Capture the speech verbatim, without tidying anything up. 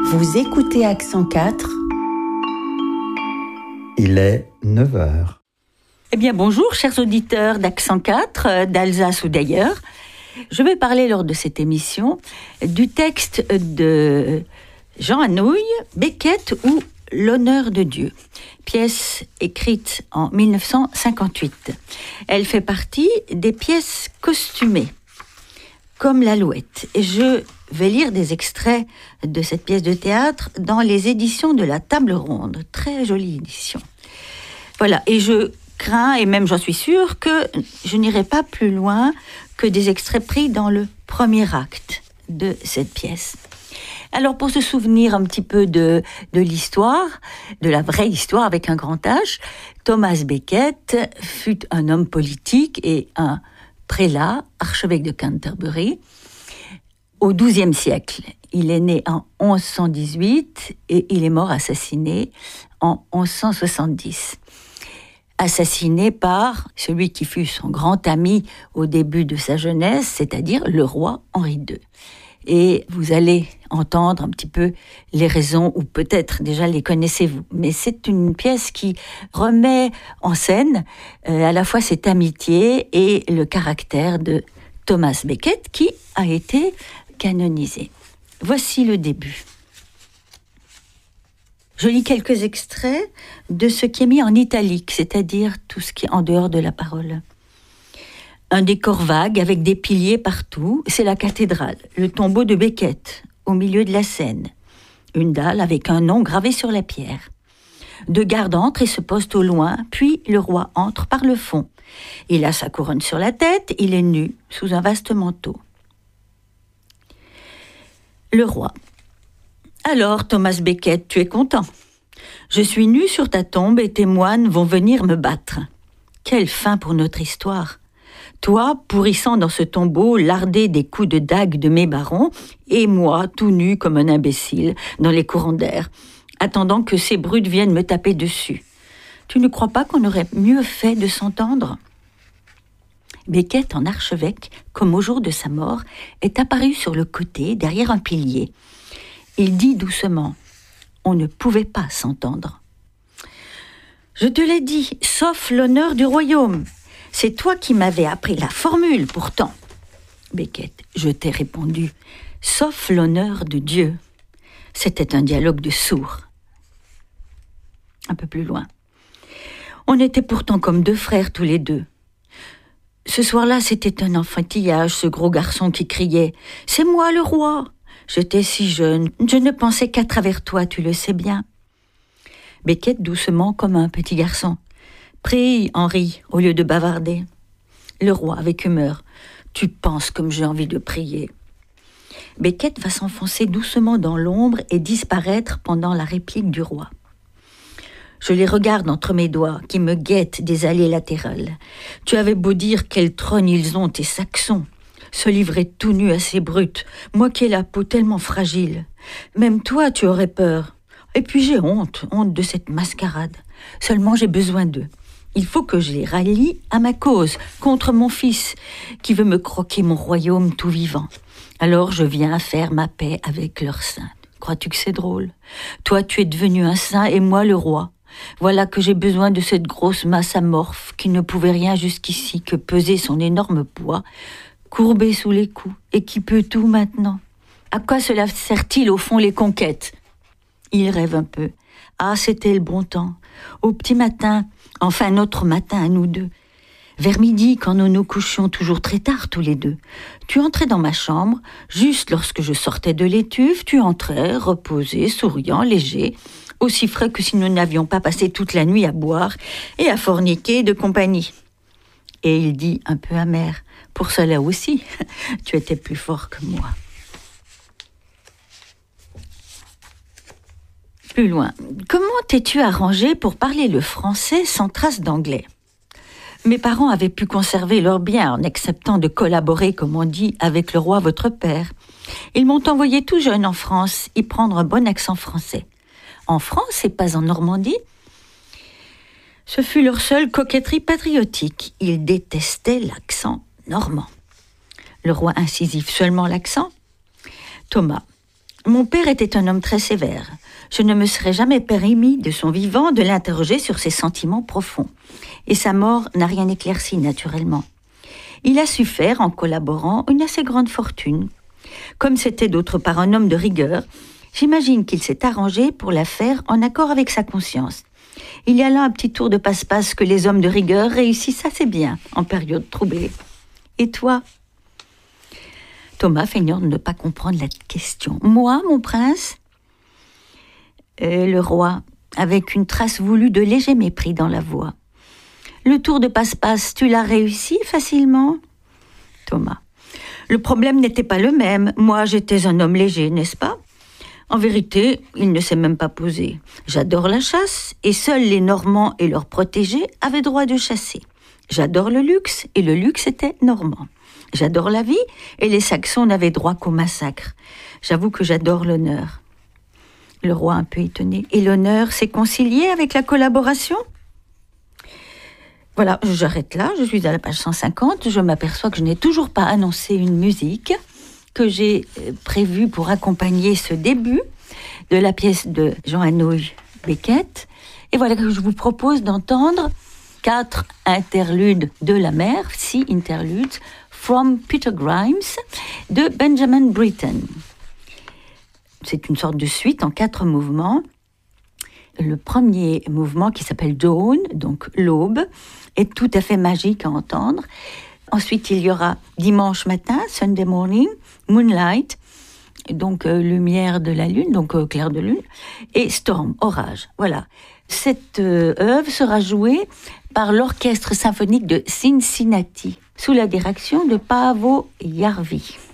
Vous écoutez Accent quatre. Il est neuf heures. Eh bien bonjour chers auditeurs d'Accent quatre, d'Alsace ou d'ailleurs. Je vais parler lors de cette émission du texte de Jean Anouilh, Beckett ou L'honneur de Dieu, pièce écrite en dix-neuf cent cinquante-huit. Elle fait partie des pièces costumées, comme l'Alouette. Et je vais lire des extraits de cette pièce de théâtre dans les éditions de la Table Ronde. Très jolie édition. Voilà, et je crains, et même j'en suis sûre, que je n'irai pas plus loin que des extraits pris dans le premier acte de cette pièce. Alors, pour se souvenir un petit peu de, de l'histoire, de la vraie histoire avec un grand H, Thomas Becket fut un homme politique et un prélat, archevêque de Canterbury, au douzième siècle. Il est né en onze cent dix-huit et il est mort assassiné en onze cent soixante-dix. Assassiné par celui qui fut son grand ami au début de sa jeunesse, c'est-à-dire le roi Henri deux. Et vous allez entendre un petit peu les raisons, ou peut-être déjà les connaissez-vous. Mais c'est une pièce qui remet en scène euh, à la fois cette amitié et le caractère de Thomas Becket, qui a été canonisé. Voici le début. Je lis quelques extraits de ce qui est mis en italique, c'est-à-dire tout ce qui est en dehors de la parole. Un décor vague avec des piliers partout, c'est la cathédrale, le tombeau de Becket, au milieu de la scène. Une dalle avec un nom gravé sur la pierre. Deux gardes entrent et se postent au loin, puis le roi entre par le fond. Il a sa couronne sur la tête, il est nu, sous un vaste manteau. Le roi. Alors, Thomas Becket, tu es content. Je suis nu sur ta tombe et tes moines vont venir me battre. Quelle fin pour notre histoire! Toi, pourrissant dans ce tombeau, lardé des coups de dague de mes barons, et moi, tout nu comme un imbécile, dans les courants d'air, attendant que ces brutes viennent me taper dessus. Tu ne crois pas qu'on aurait mieux fait de s'entendre ? Becket, en archevêque, comme au jour de sa mort, est apparu sur le côté, derrière un pilier. Il dit doucement, « On ne pouvait pas s'entendre. »« Je te l'ai dit, sauf l'honneur du royaume. C'est toi qui m'avais appris la formule, pourtant. » Becket, je t'ai répondu, « Sauf l'honneur de Dieu. » C'était un dialogue de sourds. Un peu plus loin. On était pourtant comme deux frères tous les deux. Ce soir-là, c'était un enfantillage, ce gros garçon qui criait « C'est moi le roi !» J'étais si jeune, je ne pensais qu'à travers toi, tu le sais bien. Becket doucement comme un petit garçon. Prie, Henri, au lieu de bavarder. Le roi, avec humeur. Tu penses comme j'ai envie de prier. Becket va s'enfoncer doucement dans l'ombre et disparaître pendant la réplique du roi. Je les regarde entre mes doigts, qui me guettent des allées latérales. Tu avais beau dire quel trône ils ont, tes Saxons. Se livrer tout nu à ces brutes, moi qui ai la peau tellement fragile. Même toi, tu aurais peur. Et puis j'ai honte, honte de cette mascarade. Seulement j'ai besoin d'eux. Il faut que je les rallie à ma cause, contre mon fils, qui veut me croquer mon royaume tout vivant. Alors je viens faire ma paix avec leurs saints. Crois-tu que c'est drôle ? Toi, tu es devenu un saint et moi le roi. Voilà que j'ai besoin de cette grosse masse amorphe qui ne pouvait rien jusqu'ici que peser son énorme poids, courbé sous les coups, et qui peut tout maintenant. À quoi cela sert-il au fond les conquêtes ? Il rêve un peu. Ah, c'était le bon temps. Au petit matin, enfin notre matin à nous deux. Vers midi, quand nous nous couchions toujours très tard tous les deux, tu entrais dans ma chambre, juste lorsque je sortais de l'étuve, tu entrais, reposé, souriant, léger, aussi frais que si nous n'avions pas passé toute la nuit à boire et à forniquer de compagnie. Et il dit un peu amer, pour cela aussi, tu étais plus fort que moi. Plus loin. Comment t'es-tu arrangé pour parler le français sans trace d'anglais ? Mes parents avaient pu conserver leur bien en acceptant de collaborer, comme on dit, avec le roi votre père. Ils m'ont envoyé tout jeune en France y prendre un bon accent français. En France et pas en Normandie ? Ce fut leur seule coquetterie patriotique. Ils détestaient l'accent normand. Le roi incisif, seulement l'accent ? Thomas, Mon père était un homme très sévère. Je ne me serais jamais permis de son vivant de l'interroger sur ses sentiments profonds. Et sa mort n'a rien éclairci naturellement. Il a su faire, en collaborant, une assez grande fortune. Comme c'était d'autre part un homme de rigueur, j'imagine qu'il s'est arrangé pour la faire en accord avec sa conscience. Il y a là un petit tour de passe-passe que les hommes de rigueur réussissent assez bien en période troublée. Et toi ? Thomas, feignant de ne pas comprendre la question. Moi, mon prince ? Et le roi, avec une trace voulue de léger mépris dans la voix. Le tour de passe-passe, tu l'as réussi facilement ? Thomas. Le problème n'était pas le même. Moi, j'étais un homme léger, n'est-ce pas ? En vérité, il ne s'est même pas posé. J'adore la chasse, et seuls les Normands et leurs protégés avaient droit de chasser. J'adore le luxe, et le luxe était normand. J'adore la vie, et les Saxons n'avaient droit qu'au massacre. J'avoue que j'adore l'honneur. Le roi un peu étonné. Et l'honneur s'est concilié avec la collaboration ? Voilà, j'arrête là, je suis à la page cent cinquante, je m'aperçois que je n'ai toujours pas annoncé une musique que j'ai prévue pour accompagner ce début de la pièce de Jean Anouilh Beckett. Et voilà que je vous propose d'entendre quatre interludes de la mer, six interludes, from Peter Grimes, de Benjamin Britten. C'est une sorte de suite en quatre mouvements. Le premier mouvement, qui s'appelle Dawn, donc l'aube, est tout à fait magique à entendre. Ensuite, il y aura dimanche matin, Sunday morning, Moonlight, donc euh, lumière de la lune, donc euh, clair de lune, et Storm, orage. Voilà. Cette euh, œuvre sera jouée par l'orchestre symphonique de Cincinnati, sous la direction de Paavo Järvi.